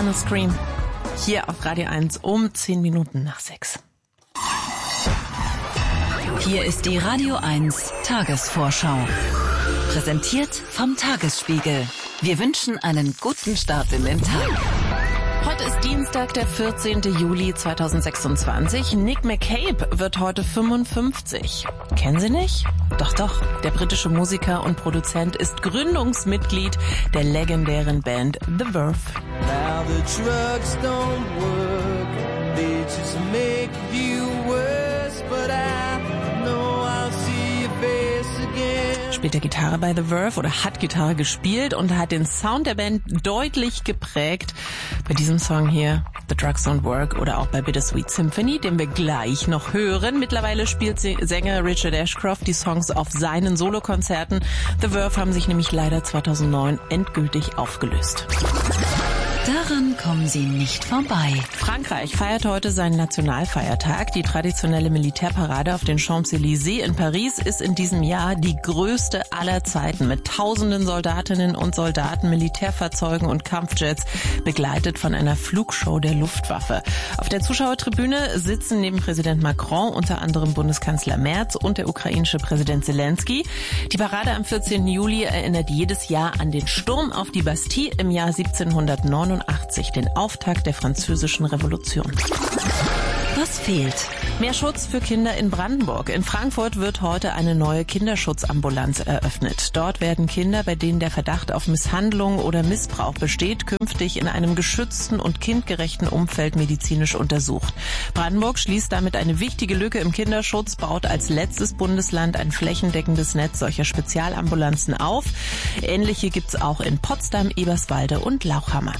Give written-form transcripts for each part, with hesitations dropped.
Final Scream. Hier auf Radio 1 um 10 Minuten nach 6. Hier ist die Radio 1 Tagesvorschau. Präsentiert vom Tagesspiegel. Wir wünschen einen guten Start in den Tag. Heute ist Dienstag, der 14. Juli 2026. Nick McCabe wird heute 55. Kennen Sie nicht? Doch. Der britische Musiker und Produzent ist Gründungsmitglied der legendären Band The Verve. Now the drugs don't work, they just make you worse, but I know I'll see your face again. Spielt er Gitarre bei The Verve oder hat Gitarre gespielt und hat den Sound der Band deutlich geprägt. Bei diesem Song hier, The Drugs Don't Work, oder auch bei Bittersweet Symphony, den wir gleich noch hören. Mittlerweile spielt Sänger Richard Ashcroft die Songs auf seinen Solokonzerten. The Verve haben sich nämlich leider 2009 endgültig aufgelöst. Daran kommen Sie nicht vorbei. Frankreich feiert heute seinen Nationalfeiertag. Die traditionelle Militärparade auf den Champs-Élysées in Paris ist in diesem Jahr die größte aller Zeiten mit tausenden Soldatinnen und Soldaten, Militärfahrzeugen und Kampfjets, begleitet von einer Flugshow der Luftwaffe. Auf der Zuschauertribüne sitzen neben Präsident Macron unter anderem Bundeskanzler Merz und der ukrainische Präsident Zelensky. Die Parade am 14. Juli erinnert jedes Jahr an den Sturm auf die Bastille im Jahr 1789, den Auftakt der Französischen Revolution. Was fehlt? Mehr Schutz für Kinder in Brandenburg. In Frankfurt wird heute eine neue Kinderschutzambulanz eröffnet. Dort werden Kinder, bei denen der Verdacht auf Misshandlung oder Missbrauch besteht, künftig in einem geschützten und kindgerechten Umfeld medizinisch untersucht. Brandenburg schließt damit eine wichtige Lücke im Kinderschutz, baut als letztes Bundesland ein flächendeckendes Netz solcher Spezialambulanzen auf. Ähnliche gibt's auch in Potsdam, Eberswalde und Lauchhammer.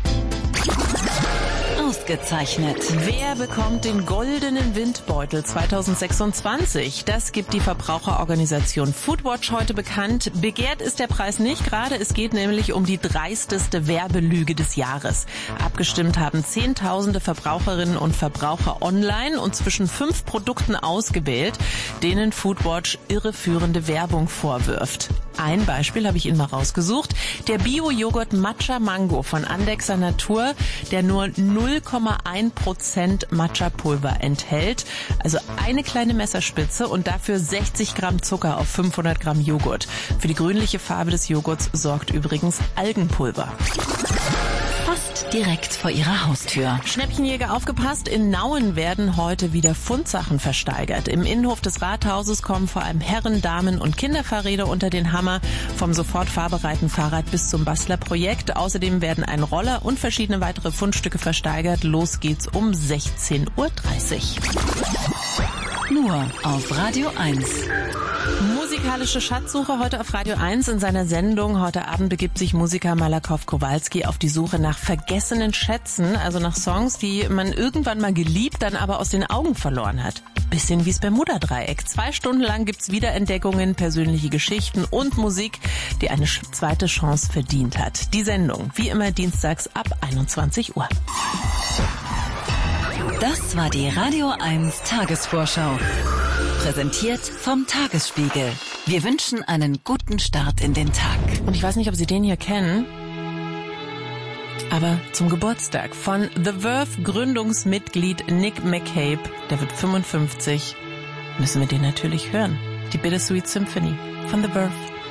Ausgezeichnet. Wer bekommt den goldenen Windbeutel 2026? Das gibt die Verbraucherorganisation Foodwatch heute bekannt. Begehrt ist der Preis nicht gerade. Es geht nämlich um die dreisteste Werbelüge des Jahres. Abgestimmt haben Zehntausende Verbraucherinnen und Verbraucher online und zwischen 5 Produkten ausgewählt, denen Foodwatch irreführende Werbung vorwirft. Ein Beispiel habe ich Ihnen mal rausgesucht. Der Bio-Joghurt Matcha Mango von Andexer Natur, der nur 0,1% Matcha-Pulver enthält. Also eine kleine Messerspitze und dafür 60 Gramm Zucker auf 500 Gramm Joghurt. Für die grünliche Farbe des Joghurts sorgt übrigens Algenpulver. Fast direkt vor Ihrer Haustür. Schnäppchenjäger aufgepasst, in Nauen werden heute wieder Fundsachen versteigert. Im Innenhof des Rathauses kommen vor allem Herren-, Damen- und Kinderfahrräder unter den Hammer, vom sofort fahrbereiten Fahrrad bis zum Bastlerprojekt. Außerdem werden ein Roller und verschiedene weitere Fundstücke versteigert. Los geht's um 16:30 Uhr. Nur auf Radio 1. Musikalische Schatzsuche heute auf Radio 1 in seiner Sendung. Heute Abend begibt sich Musiker Malakow Kowalski auf die Suche nach vergessenen Schätzen, also nach Songs, die man irgendwann mal geliebt, dann aber aus den Augen verloren hat. Bisschen wie's Bermuda-Dreieck. 2 Stunden lang gibt's Wiederentdeckungen, persönliche Geschichten und Musik, die eine zweite Chance verdient hat. Die Sendung, wie immer dienstags ab 21 Uhr. Das war die Radio 1 Tagesvorschau. Präsentiert vom Tagesspiegel. Wir wünschen einen guten Start in den Tag. Und ich weiß nicht, ob Sie den hier kennen, aber zum Geburtstag von The Verve Gründungsmitglied Nick McCabe, der wird 55, müssen wir den natürlich hören. Die Bittersweet Symphony von The Verve.